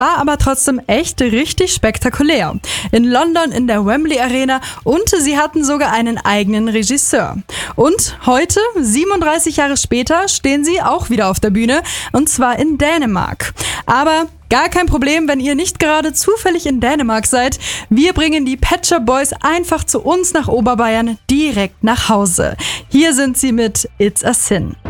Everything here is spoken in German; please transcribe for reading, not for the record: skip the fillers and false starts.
War aber trotzdem echt richtig spektakulär. In London in der Wembley Arena und sie hatten sogar einen eigenen Regisseur. Und heute, 37 Jahre später, stehen sie auch wieder auf der Bühne und zwar in Dänemark. Aber gar kein Problem, wenn ihr nicht gerade zufällig in Dänemark seid. Wir bringen die Pet Shop Boys einfach zu uns nach Oberbayern direkt nach Hause. Hier sind sie mit It's a Sin.